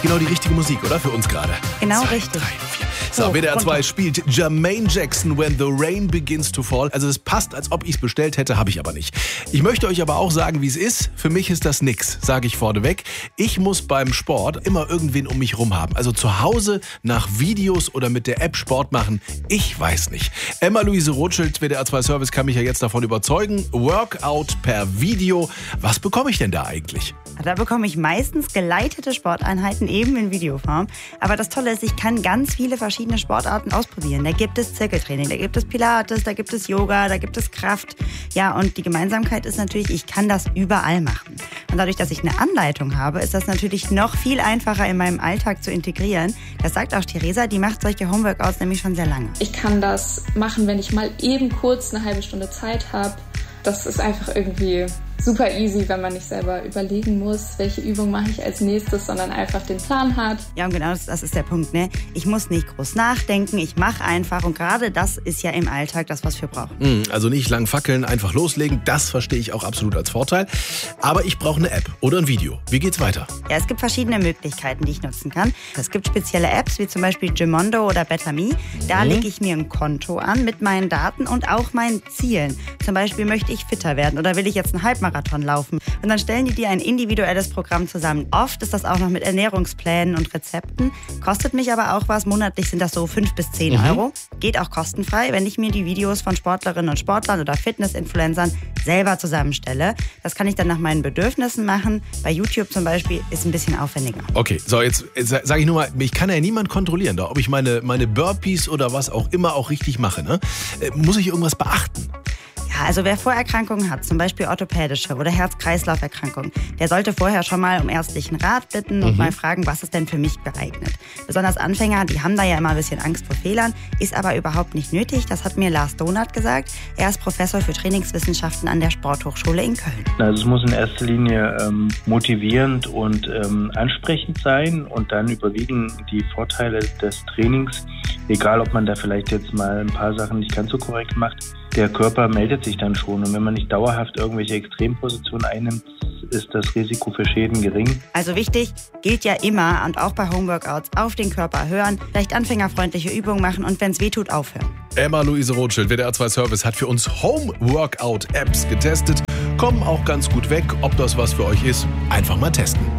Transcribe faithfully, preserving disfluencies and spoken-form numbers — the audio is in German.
Genau die richtige Musik, oder? Für uns gerade. Genau Zwei, richtig. Drei, vier. So, So, W D R zwei runter. spielt Jermaine Jackson, When the Rain Begins to Fall. Also es passt, als ob ich es bestellt hätte, habe ich aber nicht. Ich möchte euch aber auch sagen, wie es ist. Für mich ist das nix, sage ich vorneweg. Ich muss beim Sport immer irgendwen um mich rum haben. Also zu Hause nach Videos oder mit der App Sport machen, ich weiß nicht. Emma-Luise Rothschild, W D R zwei Service, kann mich ja jetzt davon überzeugen. Workout per Video. Was bekomme ich denn da eigentlich? Da bekomme ich meistens geleitete Sporteinheiten eben in Videoform. Aber das Tolle ist, ich kann ganz viele verschiedene Sportarten ausprobieren. Da gibt es Zirkeltraining, da gibt es Pilates, da gibt es Yoga, da gibt es Kraft. Ja, und die Gemeinsamkeit ist natürlich, ich kann das überall machen. Und dadurch, dass ich eine Anleitung habe, ist das natürlich noch viel einfacher in meinem Alltag zu integrieren. Das sagt auch Theresa, die macht solche Homeworkouts nämlich schon sehr lange. Ich kann das machen, wenn ich mal eben kurz eine halbe Stunde Zeit habe. Das ist einfach irgendwie super easy, wenn man nicht selber überlegen muss, welche Übung mache ich als nächstes, sondern einfach den Plan hat. Ja, und genau das, das ist der Punkt, ne? Ich muss nicht groß nachdenken, ich mache einfach. Und gerade das ist ja im Alltag das, was wir brauchen. Also nicht lang fackeln, einfach loslegen. Das verstehe ich auch absolut als Vorteil. Aber ich brauche eine App oder ein Video. Wie geht's weiter? Ja, es gibt verschiedene Möglichkeiten, die ich nutzen kann. Es gibt spezielle Apps, wie zum Beispiel Gymondo oder BetterMe. Da lege ich mir ein Konto an mit meinen Daten und auch meinen Zielen. Zum Beispiel möchte ich fitter werden oder will ich jetzt einen Halbmarathon laufen. Und dann stellen die dir ein individuelles Programm zusammen. Oft ist das auch noch mit Ernährungsplänen und Rezepten. Kostet mich aber auch was. Monatlich sind das so fünf bis zehn Euro. Geht auch kostenfrei, wenn ich mir die Videos von Sportlerinnen und Sportlern oder Fitness-Influencern selber zusammenstelle. Das kann ich dann nach meinen Bedürfnissen machen. Bei YouTube zum Beispiel ist ein bisschen aufwendiger. Okay, so jetzt sage ich nur mal, ich kann ja niemand kontrollieren, da, ob ich meine, meine Burpees oder was auch immer auch richtig mache. Ne? Äh, muss ich irgendwas beachten? Ja, also wer Vorerkrankungen hat, zum Beispiel orthopädische oder Herz-Kreislauf-Erkrankungen, der sollte vorher schon mal um ärztlichen Rat bitten und mhm. mal fragen, was ist denn für mich geeignet. Besonders Anfänger, die haben da ja immer ein bisschen Angst vor Fehlern, ist aber überhaupt nicht nötig. Das hat mir Lars Donath gesagt. Er ist Professor für Trainingswissenschaften an der Sporthochschule in Köln. Also es muss in erster Linie ähm, motivierend und ähm, ansprechend sein und dann überwiegen die Vorteile des Trainings, egal ob man da vielleicht jetzt mal ein paar Sachen nicht ganz so korrekt macht. Der Körper meldet sich dann schon und wenn man nicht dauerhaft irgendwelche Extrempositionen einnimmt, ist das Risiko für Schäden gering. Also wichtig, gilt ja immer und auch bei Homeworkouts auf den Körper hören, vielleicht anfängerfreundliche Übungen machen und wenn es weh tut, aufhören. Emma-Luise Rothschild, W D R zwei Service, hat für uns Home-Workout-Apps getestet. Kommen auch ganz gut weg. Ob das was für euch ist, einfach mal testen.